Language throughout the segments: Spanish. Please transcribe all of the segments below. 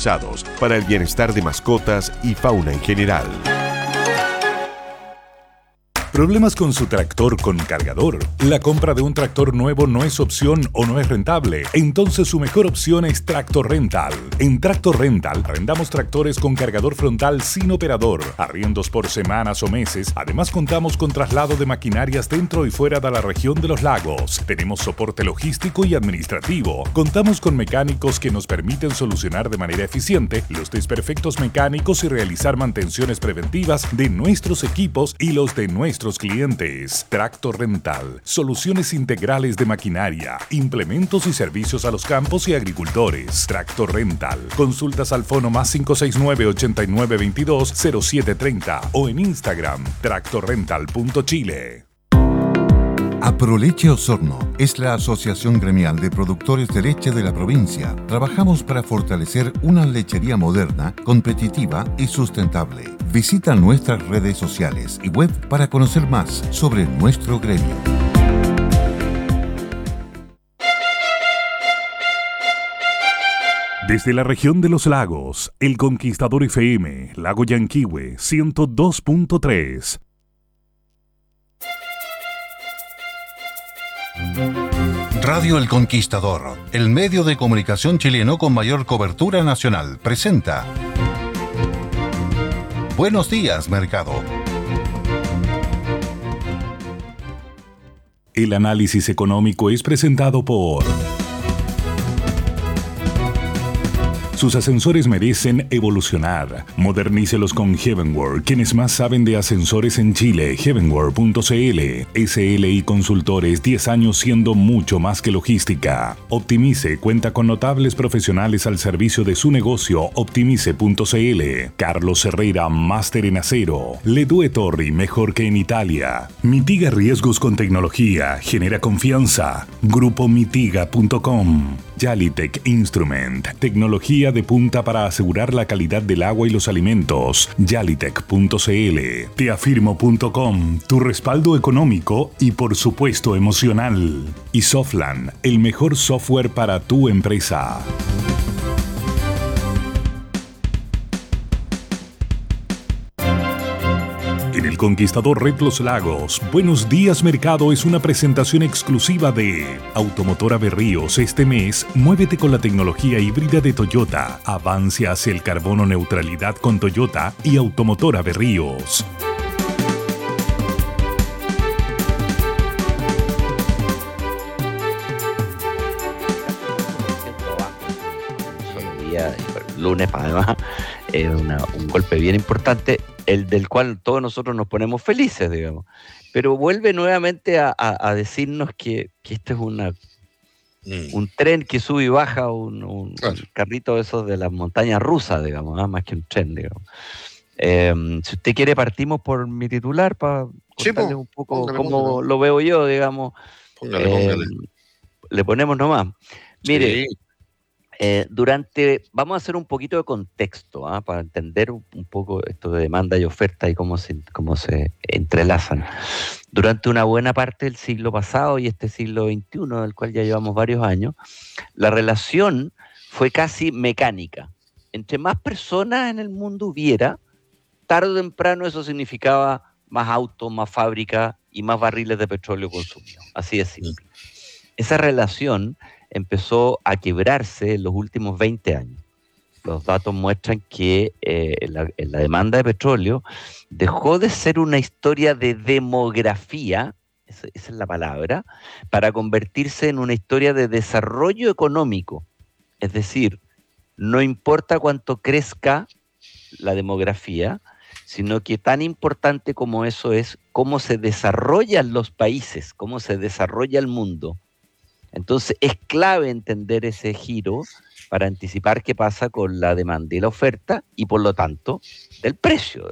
autorizados para el bienestar de mascotas y fauna en general. ¿Problemas con su tractor con cargador? ¿La compra de un tractor nuevo no es opción o no es rentable? Entonces su mejor opción es Tractor Rental. En Tractor Rental arrendamos tractores con cargador frontal sin operador, arriendos por semanas o meses. Además contamos con traslado de maquinarias dentro y fuera de la región de los lagos. Tenemos soporte logístico y administrativo. Contamos con mecánicos que nos permiten solucionar de manera eficiente los desperfectos mecánicos y realizar mantenciones preventivas de nuestros equipos y los de nuestros clientes. Tractor Rental, soluciones integrales de maquinaria, implementos y servicios a los campos y agricultores. Tractor Rental, consultas al fono más 569-8922-0730 o en Instagram, tractorrental.chile. Aproleche Osorno es la asociación gremial de productores de leche de la provincia. Trabajamos para fortalecer una lechería moderna, competitiva y sustentable. Visita nuestras redes sociales y web para conocer más sobre nuestro gremio. Desde la región de los lagos, El Conquistador FM, Lago Yanquihue, 102.3. Radio El Conquistador, el medio de comunicación chileno con mayor cobertura nacional, presenta Buenos días, Mercado. El análisis económico es presentado por... Sus ascensores merecen evolucionar. Modernícelos con Heavenworld, quienes más saben de ascensores en Chile. Heavenworld.cl. SLI Consultores, 10 años siendo mucho más que logística. Optimice cuenta con notables profesionales al servicio de su negocio. Optimice.cl. Carlos Herrera, máster en acero. Ledue Torri, mejor que en Italia. Mitiga riesgos con tecnología. Genera confianza. Grupomitiga.com. Yalitech Instrument, tecnología de punta para asegurar la calidad del agua y los alimentos. Yalitech.cl. Teafirmo.com, tu respaldo económico y por supuesto emocional. Y Softland, el mejor software para tu empresa. En El Conquistador Red Los Lagos, Buenos Días Mercado es una presentación exclusiva de Automotora Berríos. Este mes, muévete con la tecnología híbrida de Toyota. Avance hacia el carbono neutralidad con Toyota y Automotora Berríos. Lunes, además, es un golpe bien importante, el del cual todos nosotros nos ponemos felices, digamos. Pero vuelve nuevamente a decirnos que este es un tren que sube y baja, un carrito de esos de las montañas rusas, digamos, más que un tren, digamos. Si usted quiere, partimos por mi titular para contarle un poco cómo lo veo yo, digamos. Póngale. Le ponemos nomás. Mire, sí. Vamos a hacer un poquito de contexto, para entender un poco esto de demanda y oferta y cómo se entrelazan. Durante una buena parte del siglo pasado y este siglo XXI, del cual ya llevamos varios años, la relación fue casi mecánica. Entre más personas en el mundo hubiera, tarde o temprano eso significaba más autos, más fábricas y más barriles de petróleo consumidos. Así de simple. Esa relación empezó a quebrarse en los últimos 20 años. Los datos muestran que la demanda de petróleo dejó de ser una historia de demografía, esa es la palabra, para convertirse en una historia de desarrollo económico. Es decir, no importa cuánto crezca la demografía, sino que tan importante como eso es cómo se desarrollan los países, cómo se desarrolla el mundo. Entonces es clave entender ese giro para anticipar qué pasa con la demanda y la oferta y por lo tanto del precio.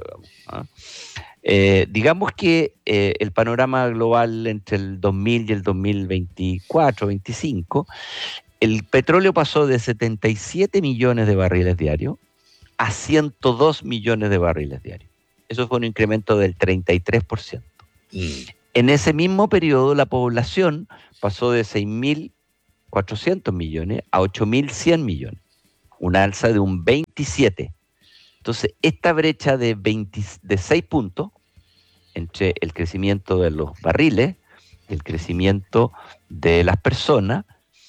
Digamos que el panorama global entre el 2000 y el 2024-25, el petróleo pasó de 77 millones de barriles diarios a 102 millones de barriles diarios. Eso fue un incremento del 33%. En ese mismo periodo la población pasó de 6.400 millones a 8.100 millones. una alza de un 27%. Entonces, esta brecha de 6 puntos entre el crecimiento de los barriles y el crecimiento de las personas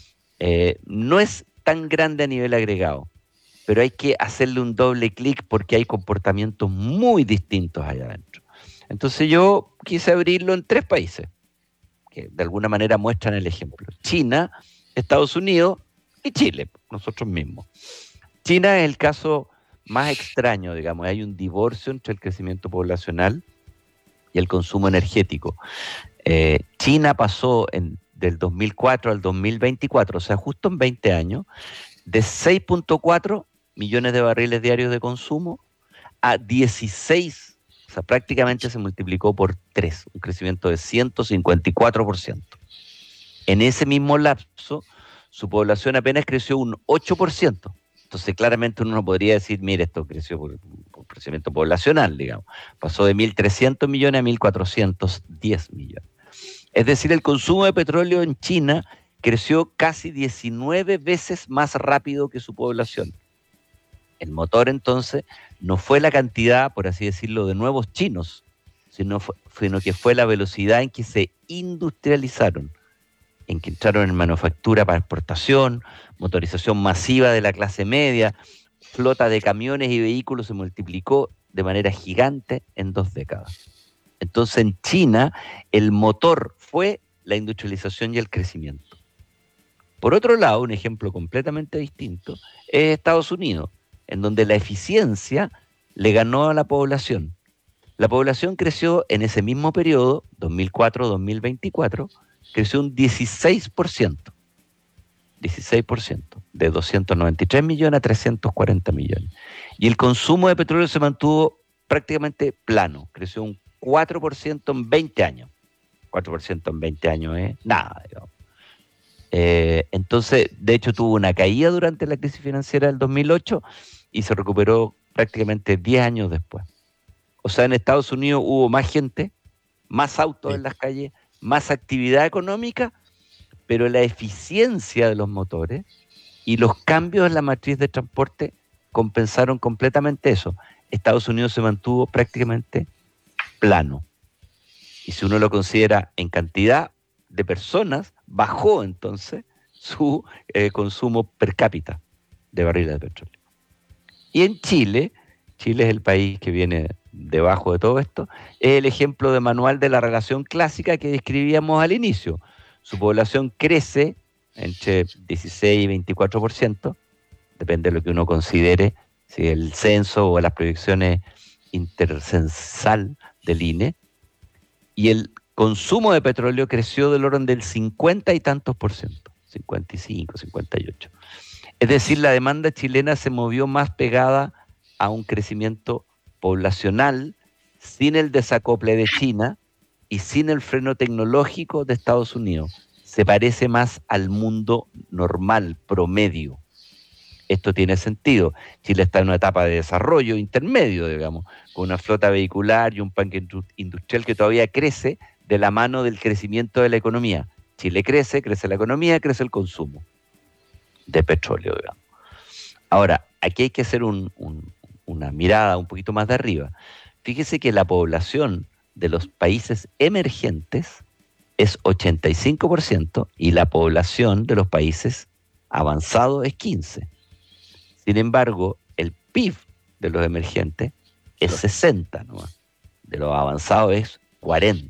no es tan grande a nivel agregado, pero hay que hacerle un doble clic porque hay comportamientos muy distintos allá adentro. Entonces yo quise abrirlo en 3 países, que de alguna manera muestran el ejemplo. China, Estados Unidos y Chile, nosotros mismos. China es el caso más extraño, digamos, hay un divorcio entre el crecimiento poblacional y el consumo energético. China pasó del 2004 al 2024, o sea, justo en 20 años, de 6.4 millones de barriles diarios de consumo a 16, o sea, prácticamente se multiplicó por 3, un crecimiento de 154%. En ese mismo lapso, su población apenas creció un 8%. Entonces, claramente uno no podría decir, mire, esto creció por crecimiento poblacional, digamos. Pasó de 1.300 millones a 1.410 millones. Es decir, el consumo de petróleo en China creció casi 19 veces más rápido que su población. El motor, entonces, no fue la cantidad, por así decirlo, de nuevos chinos, sino que fue la velocidad en que se industrializaron, en que entraron en manufactura para exportación, motorización masiva de la clase media, flota de camiones y vehículos se multiplicó de manera gigante en 2 décadas. Entonces, en China, el motor fue la industrialización y el crecimiento. Por otro lado, un ejemplo completamente distinto es Estados Unidos, en donde la eficiencia le ganó a la población. La población creció en ese mismo periodo, 2004-2024, creció un 16%. 16%, de 293 millones a 340 millones. Y el consumo de petróleo se mantuvo prácticamente plano, creció un 4% en 20 años. 4% en 20 años es nada, digamos. Entonces, de hecho, tuvo una caída durante la crisis financiera del 2008 y se recuperó prácticamente 10 años después. O sea, en Estados Unidos hubo más gente, más autos en las calles, más actividad económica, pero la eficiencia de los motores y los cambios en la matriz de transporte compensaron completamente eso. Estados Unidos se mantuvo prácticamente plano. Y si uno lo considera en cantidad de personas, bajó entonces su consumo per cápita de barriles de petróleo. Y en Chile, Chile es el país que viene debajo de todo esto, es el ejemplo de manual de la relación clásica que describíamos al inicio. Su población crece entre 16 y 24%, depende de lo que uno considere, si el censo o las proyecciones intercensal del INE, y el consumo de petróleo creció del orden del 50 y tantos por ciento, 55, 58. Es decir, la demanda chilena se movió más pegada a un crecimiento poblacional sin el desacople de China y sin el freno tecnológico de Estados Unidos. Se parece más al mundo normal, promedio. Esto tiene sentido. Chile está en una etapa de desarrollo intermedio, digamos, con una flota vehicular y un parque industrial que todavía crece de la mano del crecimiento de la economía. Chile crece la economía, crece el consumo de petróleo, digamos. Ahora, aquí hay que hacer una mirada un poquito más de arriba. Fíjese que la población de los países emergentes es 85% y la población de los países avanzados es 15%. Sin embargo, el PIB de los emergentes es 60%, ¿no? De los avanzados es 40%.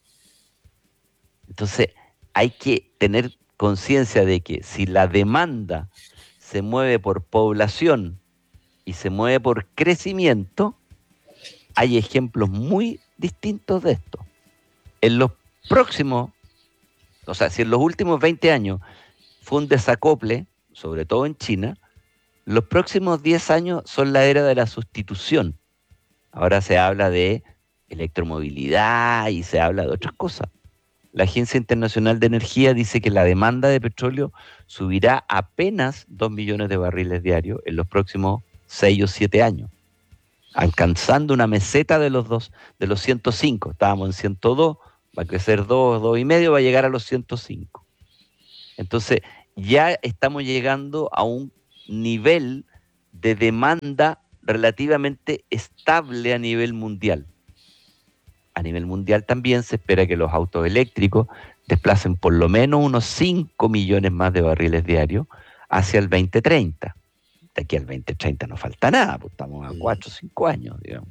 Entonces, hay que tener conciencia de que si la demanda se mueve por población y se mueve por crecimiento, hay ejemplos muy distintos de esto. En los próximos, o sea, si en los últimos 20 años fue un desacople, sobre todo en China, los próximos 10 años son la era de la sustitución. Ahora se habla de electromovilidad y se habla de otras cosas. La Agencia Internacional de Energía dice que la demanda de petróleo subirá apenas 2 millones de barriles diarios en los próximos 6 o 7 años, alcanzando una meseta de los 105. Estábamos en 102, va a crecer 2,5, va a llegar a los 105. Entonces, ya estamos llegando a un nivel de demanda relativamente estable a nivel mundial. A nivel mundial también se espera que los autos eléctricos desplacen por lo menos unos 5 millones más de barriles diarios hacia el 2030. De aquí al 2030 no falta nada, pues estamos a 4 o 5 años, digamos.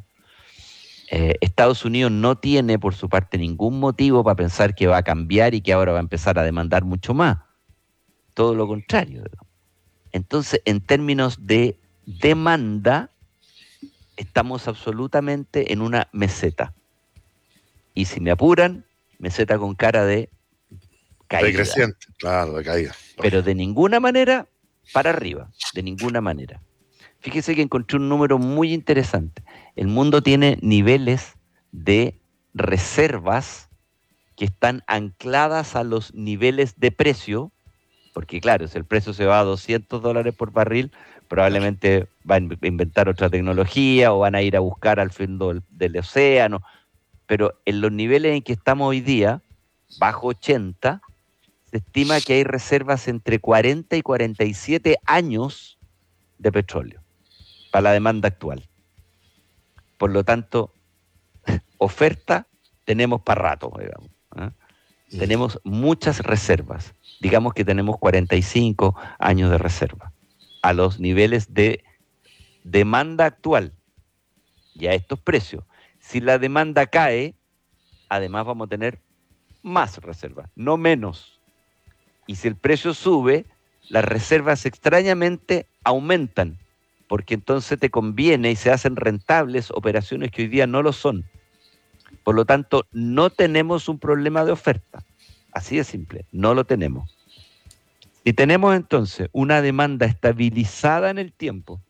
Estados Unidos no tiene, por su parte, ningún motivo para pensar que va a cambiar y que ahora va a empezar a demandar mucho más. Todo lo contrario, digamos. Entonces, en términos de demanda, estamos absolutamente en una meseta. Y si me apuran, meseta con cara de caída. Decreciente, claro, de caída. Pero de ninguna manera para arriba, de ninguna manera. Fíjese que encontré un número muy interesante. El mundo tiene niveles de reservas que están ancladas a los niveles de precio, porque claro, si el precio se va a $200 por barril, probablemente van a inventar otra tecnología o van a ir a buscar al fondo del océano. Pero en los niveles en que estamos hoy día, bajo 80, se estima que hay reservas entre 40 y 47 años de petróleo para la demanda actual. Por lo tanto, oferta tenemos para rato, digamos, ¿eh? Tenemos muchas reservas. Digamos que tenemos 45 años de reserva a los niveles de demanda actual y a estos precios. Si la demanda cae, además vamos a tener más reservas, no menos. Y si el precio sube, las reservas extrañamente aumentan, porque entonces te conviene y se hacen rentables operaciones que hoy día no lo son. Por lo tanto, no tenemos un problema de oferta. Así de simple, no lo tenemos. Si tenemos entonces una demanda estabilizada en el tiempo,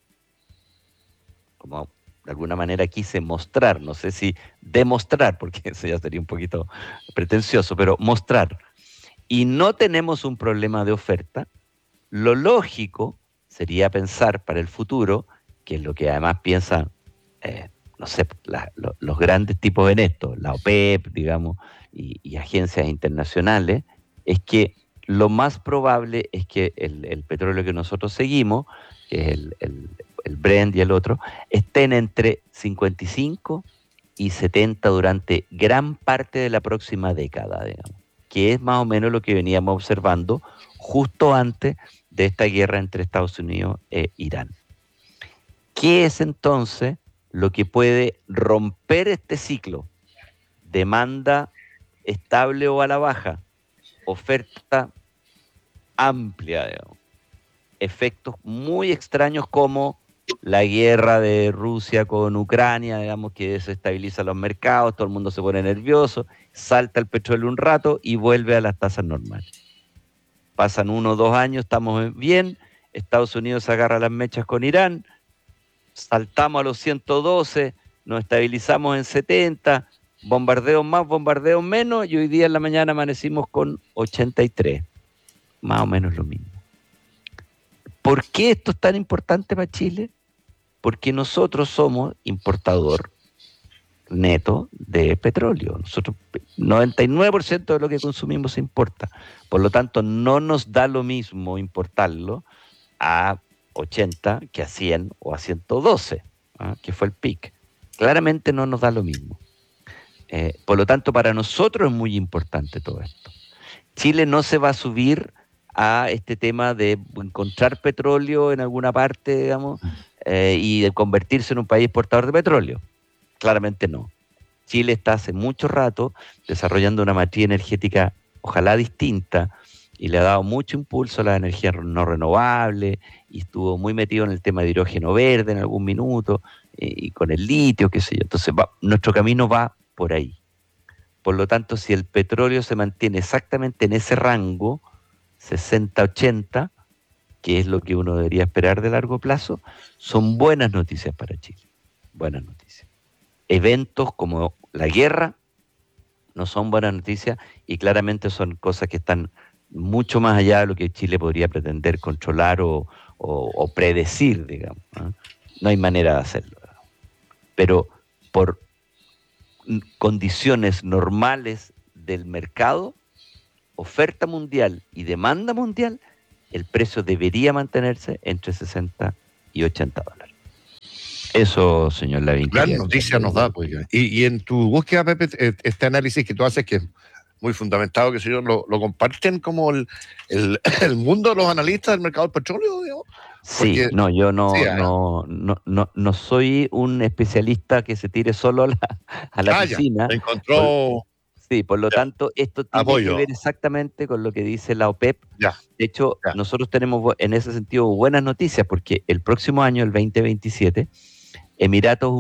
como de alguna manera quise mostrar, no sé si demostrar, porque eso ya sería un poquito pretencioso, pero mostrar, y no tenemos un problema de oferta, lo lógico sería pensar para el futuro, que es lo que además piensan, no sé, los grandes tipos en esto, la OPEP, digamos, y agencias internacionales, es que lo más probable es que el petróleo que nosotros seguimos, que es el Brent y el otro, estén entre 55 y 70 durante gran parte de la próxima década, digamos, que es más o menos lo que veníamos observando justo antes de esta guerra entre Estados Unidos e Irán. ¿Qué es entonces lo que puede romper este ciclo? Demanda estable o a la baja, oferta amplia, digamos. Efectos muy extraños como la guerra de Rusia con Ucrania, digamos, que desestabiliza los mercados, todo el mundo se pone nervioso, salta el petróleo un rato y vuelve a las tasas normales. Pasan 1 o 2 años, estamos bien, Estados Unidos se agarra las mechas con Irán, saltamos a los 112, nos estabilizamos en 70, bombardeos más, bombardeos menos, y hoy día en la mañana amanecimos con 83. Más o menos lo mismo. ¿Por qué esto es tan importante para Chile? Porque nosotros somos importador neto de petróleo. Nosotros, 99% de lo que consumimos se importa. Por lo tanto, no nos da lo mismo importarlo a 80 que a 100 o a 112, que fue el pic. Claramente no nos da lo mismo. Por lo tanto, para nosotros es muy importante todo esto. Chile no se va a subir a este tema de encontrar petróleo en alguna parte, digamos, y de convertirse en un país exportador de petróleo. Claramente no. Chile está hace mucho rato desarrollando una matriz energética ojalá distinta y le ha dado mucho impulso a la energía no renovable y estuvo muy metido en el tema de hidrógeno verde en algún minuto y con el litio, qué sé yo. Entonces nuestro camino va por ahí. Por lo tanto, si el petróleo se mantiene exactamente en ese rango, 60-80, que es lo que uno debería esperar de largo plazo, son buenas noticias para Chile. Buenas noticias. Eventos como la guerra no son buenas noticias y claramente son cosas que están mucho más allá de lo que Chile podría pretender controlar o predecir, digamos, ¿eh? No hay manera de hacerlo. Pero por condiciones normales del mercado, oferta mundial y demanda mundial, el precio debería mantenerse entre 60 y 80 dólares. Eso, señor Lavín. Gran noticia nos da, pues. Y en tu búsqueda, Pepe, este análisis que tú haces, que es muy fundamentado, que si yo lo comparten como el mundo de los analistas del mercado del petróleo, digamos. Sí, Porque, no, yo sí, no soy un especialista que se tire solo a la piscina. Ya, encontró. Sí, por lo Ya. tanto, esto tiene Apoyo. que ver exactamente con lo que dice la OPEP. Ya. De hecho, Ya. nosotros tenemos en ese sentido buenas noticias, porque el próximo año, el 2027, Emiratos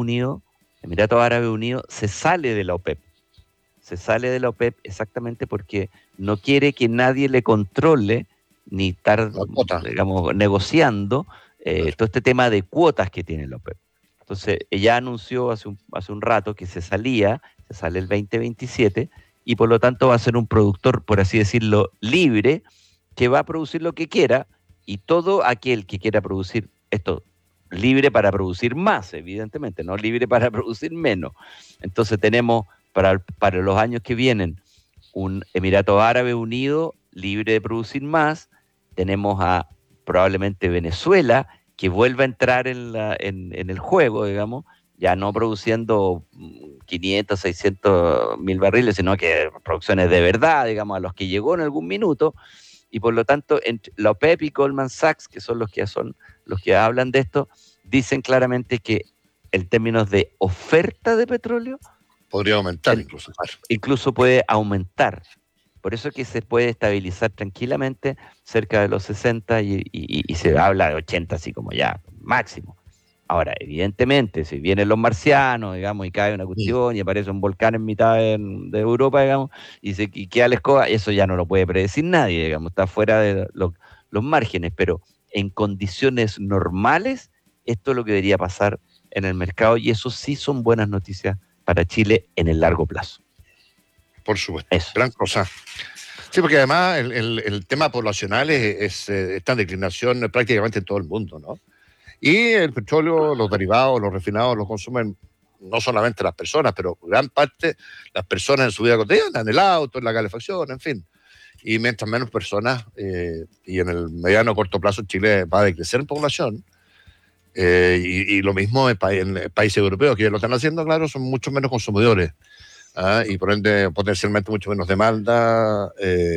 Árabes Unidos, se sale de la OPEP. Se sale de la OPEP exactamente porque no quiere que nadie le controle ni estar, digamos, negociando todo este tema de cuotas que tiene la OPEP. Entonces, ella anunció hace un rato que se sale el 2027, y por lo tanto va a ser un productor, por así decirlo, libre, que va a producir lo que quiera, y todo aquel que quiera producir esto, libre para producir más, evidentemente, no libre para producir menos. Entonces tenemos para los años que vienen un Emirato Árabe Unido libre de producir más, tenemos a probablemente Venezuela, que vuelva a entrar en el juego, digamos, ya no produciendo 500, 600 mil barriles, sino que producciones de verdad, digamos, a los que llegó en algún minuto, y por lo tanto, la OPEP y Goldman Sachs, que son los que hablan de esto, dicen claramente que en términos de oferta de petróleo, podría aumentar incluso puede aumentar. Por eso es que se puede estabilizar tranquilamente cerca de los 60 y se habla de 80 así como ya máximo. Ahora, evidentemente, si vienen los marcianos, digamos, y cae una cuestión y aparece un volcán en mitad de Europa, digamos, y queda la escoba, eso ya no lo puede predecir nadie, digamos, está fuera de los márgenes, pero en condiciones normales, esto es lo que debería pasar en el mercado, y eso sí son buenas noticias para Chile en el largo plazo. Por supuesto, eso. Gran cosa. Sí, porque además el tema poblacional está en declinación prácticamente en todo el mundo, ¿no? Y el petróleo, los derivados, los refinados, los consumen no solamente las personas, pero gran parte las personas en su vida cotidiana, en el auto, en la calefacción, en fin. Y mientras menos personas, y en el mediano o corto plazo Chile va a decrecer en población, y lo mismo en países europeos que ya lo están haciendo, claro, son mucho menos consumidores. Y por ende potencialmente mucho menos demanda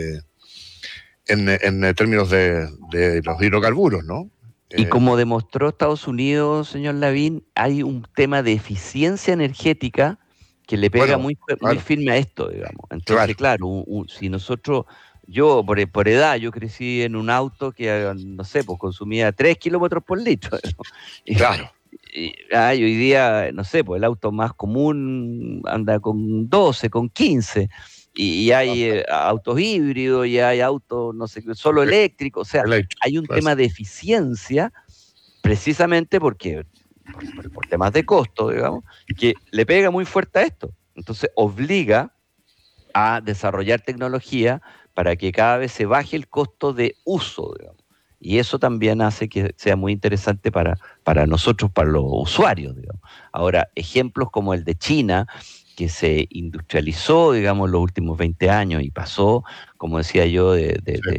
en términos de los hidrocarburos, ¿no? Y como demostró Estados Unidos, señor Lavín, hay un tema de eficiencia energética que le pega muy firme a esto, digamos. Entonces, claro, si nosotros, yo por edad, yo crecí en un auto que, no sé, pues consumía 3 kilómetros por litro. Claro. Y hoy día, no sé, pues el auto más común anda con 12, con 15, y hay autos híbridos, y hay autos, no sé, solo eléctricos, o sea, hay un tema de eficiencia, precisamente porque, por temas de costo, digamos, que le pega muy fuerte a esto. Entonces obliga a desarrollar tecnología para que cada vez se baje el costo de uso, digamos. Y eso también hace que sea muy interesante para nosotros, para los usuarios, digamos. Ahora, ejemplos como el de China, que se industrializó, digamos, en los últimos 20 años y pasó, como decía yo, de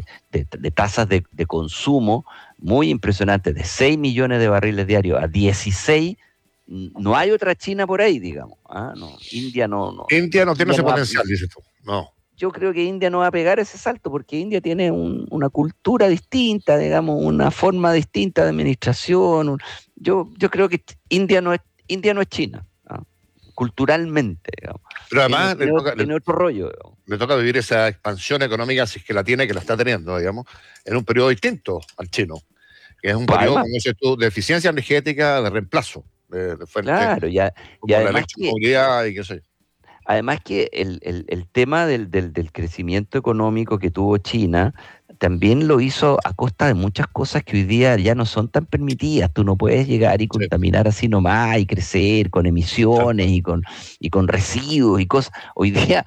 tasas de consumo muy impresionantes, de 6 millones de barriles diarios a 16, no hay otra China por ahí, digamos. No, India no. India no tiene ese potencial, dices tú. No. Yo creo que India no va a pegar ese salto porque India tiene una cultura distinta, digamos, una forma distinta de administración. Yo creo que India no es China, ¿no? Culturalmente, digamos. Pero además tiene otro rollo, digamos. Le toca vivir esa expansión económica, si es que la tiene, que la está teniendo, digamos, en un periodo distinto al chino, que es un periodo, como dices tú, de eficiencia energética, de reemplazo de fuentes. Claro, y además la electromovilidad y qué sé yo. Además que el tema del crecimiento económico que tuvo China también lo hizo a costa de muchas cosas que hoy día ya no son tan permitidas. Tú no puedes llegar y contaminar así nomás y crecer con emisiones y con residuos y cosas. Hoy día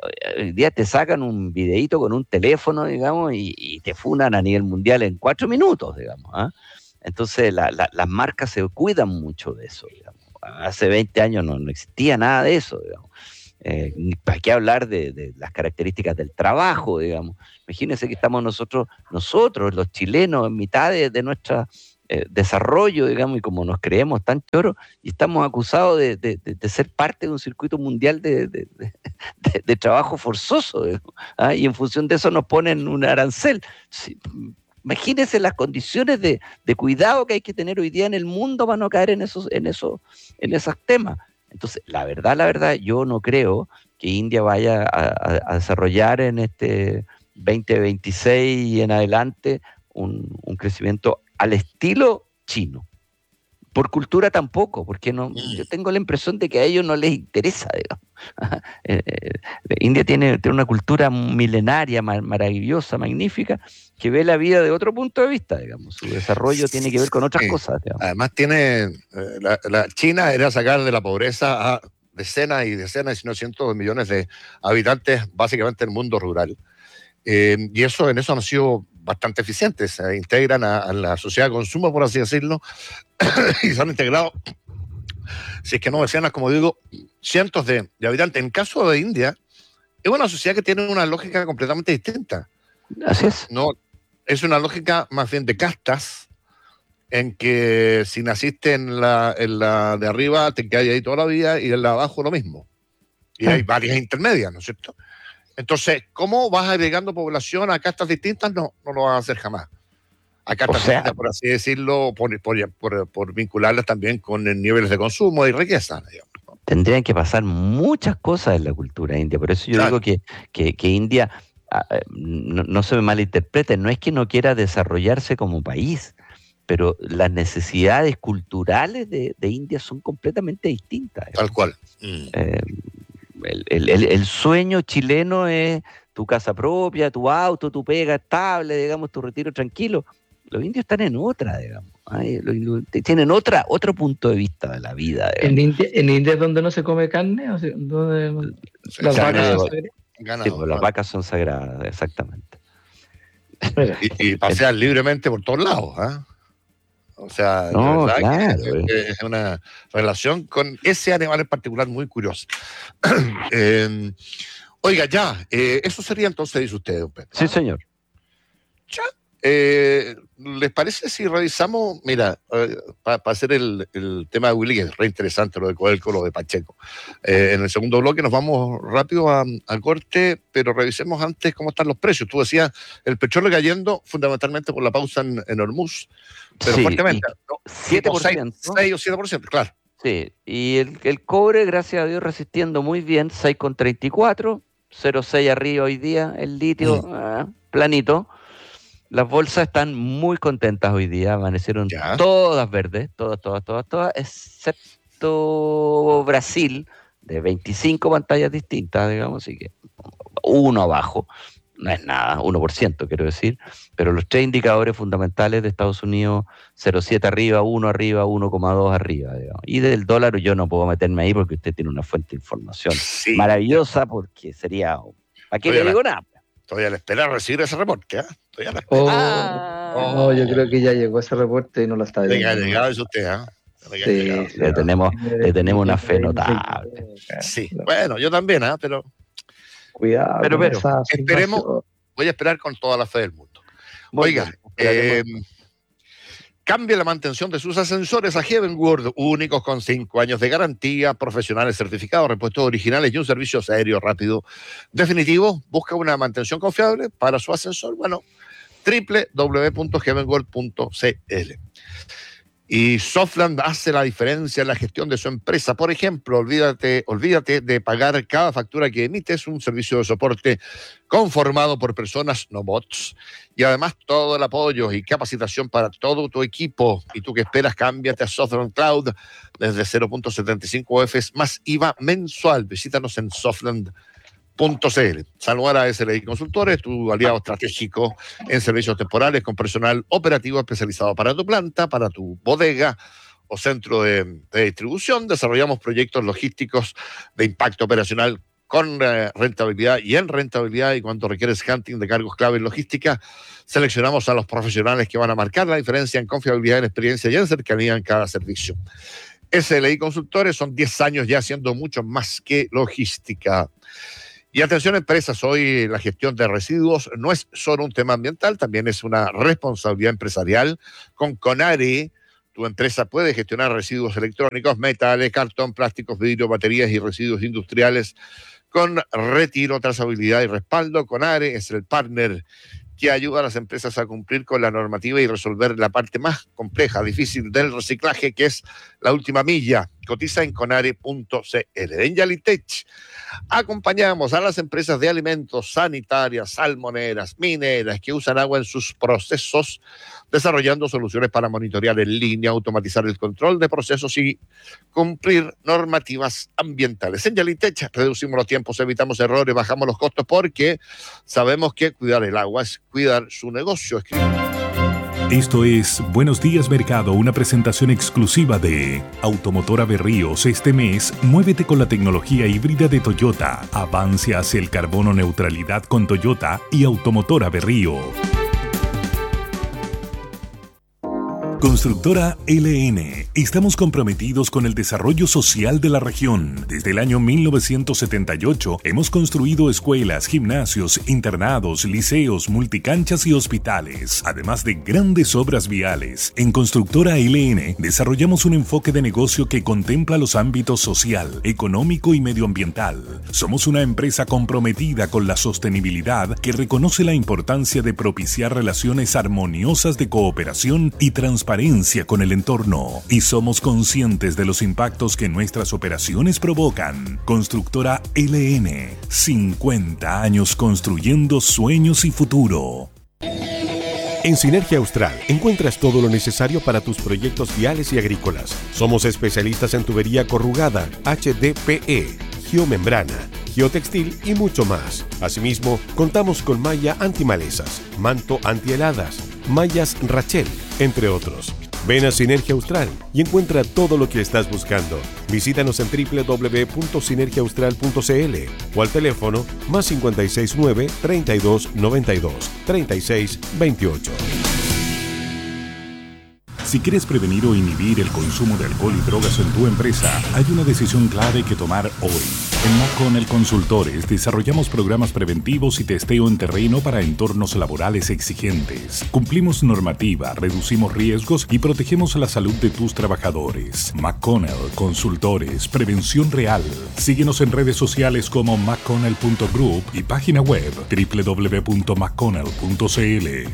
te sacan un videíto con un teléfono, digamos, y te funan a nivel mundial en 4 minutos, digamos. Entonces las marcas se cuidan mucho de eso, digamos. Hace 20 años no existía nada de eso, digamos. ¿Para qué hablar de las características del trabajo, digamos? Imagínense que estamos nosotros los chilenos, en mitad de nuestra desarrollo, digamos, y como nos creemos tan choros, y estamos acusados de ser parte de un circuito mundial de trabajo forzoso, digamos, ¿ah? Y en función de eso nos ponen un arancel. Sí, imagínense las condiciones de cuidado que hay que tener hoy día en el mundo para no caer en esos temas. Entonces, la verdad, yo no creo que India vaya a desarrollar en este 2026 y en adelante un crecimiento al estilo chino. Por cultura tampoco, porque yo tengo la impresión de que a ellos no les interesa, digamos. India tiene una cultura milenaria, maravillosa, magnífica, que ve la vida de otro punto de vista, digamos. Su desarrollo tiene que ver con otras cosas, digamos. Además la China era sacar de la pobreza a decenas y decenas, si no cientos de millones de habitantes, básicamente en el mundo rural. Y en eso han sido bastante eficientes, se integran a la sociedad de consumo, por así decirlo, y se han integrado, si es que no decenas, como digo, cientos de habitantes. En el caso de India, es una sociedad que tiene una lógica completamente distinta. Así es. No, es una lógica más bien de castas, en que si naciste en la de arriba, te quedas ahí toda la vida, y en la de abajo lo mismo. Y hay varias intermedias, ¿no es cierto? Entonces, ¿cómo vas agregando población a castas distintas? No lo vas a hacer jamás. A castas distintas, por así decirlo, por vincularlas también con niveles de consumo y riqueza, digamos. Tendrían que pasar muchas cosas en la cultura india. Por eso yo digo que India, no se me malinterprete, no es que no quiera desarrollarse como país, pero las necesidades culturales de India son completamente distintas. Tal cual. El sueño chileno es tu casa propia, tu auto, tu pega estable, digamos, tu retiro tranquilo. Los indios están en otra, digamos. Tienen otro punto de vista de la vida. ¿En India es donde no se come carne? ¿O sea, donde las vacas son sagradas? Sí, pues las vacas son sagradas, exactamente. Y pasean libremente por todos lados, ¿eh? O sea, no, la verdad claro, que es una relación con ese animal en particular muy curiosa. Oiga, eso sería entonces, dice usted, don Pedro. Sí, señor. Ya. ¿Les parece si revisamos? Mira, para hacer el tema de Willy, que es re interesante lo de Codelco, lo de Pacheco. En el segundo bloque nos vamos rápido a corte, pero revisemos antes cómo están los precios. Tú decías, el petróleo cayendo fundamentalmente por la pausa en Hormuz, pero sí, fuertemente, ¿no? 7%. 6 o 7%, claro. Sí, y el cobre, gracias a Dios, resistiendo muy bien, 6,34, 0,6 arriba hoy día, el litio planito. Las bolsas están muy contentas hoy día, amanecieron todas verdes, todas, excepto Brasil, de 25 pantallas distintas, digamos, así que uno abajo, no es nada, 1%, quiero decir, pero los 3 indicadores fundamentales de Estados Unidos, 0,7 arriba, 1 arriba, 1,2 arriba, digamos. Y del dólar yo no puedo meterme ahí porque usted tiene una fuente de información maravillosa, porque sería... ¿A qué le digo nada? Estoy a la espera de recibir ese reporte, ¿eh? No, yo creo que ya llegó ese reporte y no lo está viendo. Venga, llegado es usted, ¿eh? Sí, le tenemos una fe notable. Sí, bueno, yo también, pero... Cuidado. Pero esperemos, voy a esperar con toda la fe del mundo. Oiga, cambie la mantención de sus ascensores a Heavenworld, únicos con 5 años de garantía, profesionales certificados, repuestos originales y un servicio serio, rápido, definitivo. Busca una mantención confiable para su ascensor. Bueno, www.heavenworld.cl. Y Softland hace la diferencia en la gestión de su empresa. Por ejemplo, olvídate de pagar cada factura que emites, un servicio de soporte conformado por personas, no bots. Y además todo el apoyo y capacitación para todo tu equipo. Y tú que esperas, cámbiate a Softland Cloud desde 0.75 UF más IVA mensual. Visítanos en Softland.cl. Saludar a SLI Consultores, tu aliado estratégico en servicios temporales con personal operativo especializado para tu planta, para tu bodega o centro de distribución. Desarrollamos proyectos logísticos de impacto operacional con rentabilidad y en rentabilidad, y cuando requieres hunting de cargos clave en logística, seleccionamos a los profesionales que van a marcar la diferencia en confiabilidad, en experiencia y en cercanía en cada servicio. SLI Consultores, son 10 años ya haciendo mucho más que logística. Y atención empresas, hoy la gestión de residuos no es solo un tema ambiental, también es una responsabilidad empresarial. Con Conare, tu empresa puede gestionar residuos electrónicos, metales, cartón, plásticos, vidrio, baterías y residuos industriales con retiro, trazabilidad y respaldo. Conare es el partner que ayuda a las empresas a cumplir con la normativa y resolver la parte más compleja, difícil del reciclaje, que es la última milla. Cotiza en conare.cl. En Yalitech acompañamos a las empresas de alimentos, sanitarias, salmoneras, mineras, que usan agua en sus procesos, desarrollando soluciones para monitorear en línea, automatizar el control de procesos y cumplir normativas ambientales. En Yalitech reducimos los tiempos, evitamos errores, bajamos los costos, porque sabemos que cuidar el agua es cuidar su negocio. Esto es Buenos Días Mercado, una presentación exclusiva de Automotora Berríos. Este mes, muévete con la tecnología híbrida de Toyota. Avance hacia el carbono neutralidad con Toyota y Automotora Berrío. Constructora LN. Estamos comprometidos con el desarrollo social de la región. Desde el año 1978 hemos construido escuelas, gimnasios, internados, liceos, multicanchas y hospitales, además de grandes obras viales. En Constructora LN desarrollamos un enfoque de negocio que contempla los ámbitos social, económico y medioambiental. Somos una empresa comprometida con la sostenibilidad que reconoce la importancia de propiciar relaciones armoniosas de cooperación y transparencia con el entorno, y somos conscientes de los impactos que nuestras operaciones provocan. Constructora LN, 50 años construyendo sueños y futuro. En Sinergia Austral encuentras todo lo necesario para tus proyectos viales y agrícolas. Somos especialistas en tubería corrugada, HDPE, geomembrana, geotextil y mucho más. Asimismo, contamos con malla antimalezas, manto antiheladas, mallas Rachel, entre otros. Ven a Sinergia Austral y encuentra todo lo que estás buscando. Visítanos en www.sinergiaaustral.cl o al teléfono +569 32 92 36 28. Si quieres prevenir o inhibir el consumo de alcohol y drogas en tu empresa, hay una decisión clave que tomar hoy. En McConnell Consultores desarrollamos programas preventivos y testeo en terreno para entornos laborales exigentes. Cumplimos normativa, reducimos riesgos y protegemos la salud de tus trabajadores. McConnell Consultores, prevención real. Síguenos en redes sociales como mcconnell.group y página web www.mcconnell.cl.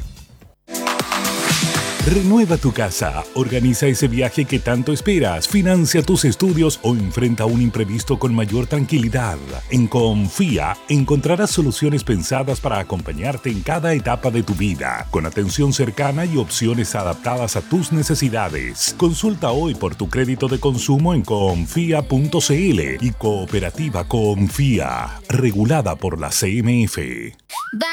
Renueva tu casa, organiza ese viaje que tanto esperas, financia tus estudios o enfrenta un imprevisto con mayor tranquilidad. En Confía encontrarás soluciones pensadas para acompañarte en cada etapa de tu vida, con atención cercana y opciones adaptadas a tus necesidades. Consulta hoy por tu crédito de consumo en confía.cl y Cooperativa Confía, regulada por la CMF.